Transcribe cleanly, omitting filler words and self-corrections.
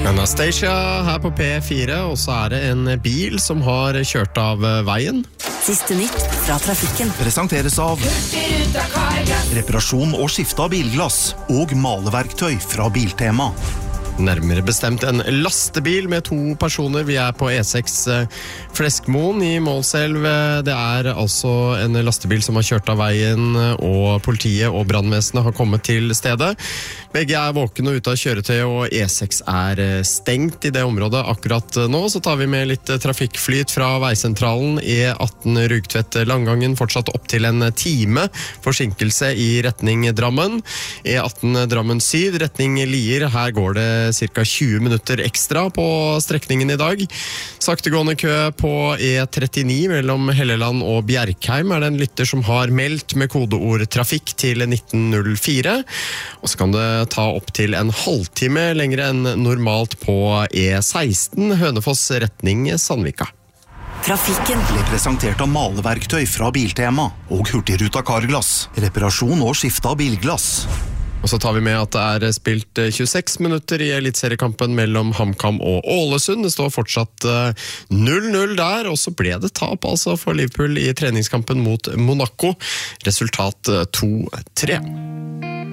Anastacia her på P4, og så det en bil som har kjørt av veien. Siste nytt fra trafikken. Presenteres av reparasjon og skifte av bilglass og maleverktøy fra Biltema. Nærmere bestemt en lastebil med 2 personer. Vi på E6 Fleskmoen i Målselv. Det altså en lastebil som har kjørt av veien, og politiet og brandvesenet har kommet til stedet. Begge våkne og ute av kjøretøyet, og E6 stengt i det området akkurat nå. Så tar vi med litt trafikkflyt fra veisentralen. E18 Rugtvedt Langangen fortsatt opp til en time. Forsinkelse i retning Drammen. E18 Drammen Syd, retning Lier. Her går det cirka 20 minutter ekstra på strekningen i dag. Saktegående kø på E39 mellom Helleland og Bjerkheim. Det en lytter som har meldt med kodeord trafikk til 1904. Og så kan det ta opp til en halvtime lengre enn normalt på E16 Hønefoss retning Sandvika. Trafikken ble presentert av maleverktøy fra Biltema og Hurtigruta Carglass. Reparasjon og skifte av bilglass. Og så tar vi med at det spilt 26 minutter i elitseriekampen mellom HamKam og Ålesund. Det står fortsatt 0-0 der, og så ble det tap altså for Liverpool i treningskampen mot Monaco. Resultat 2-3.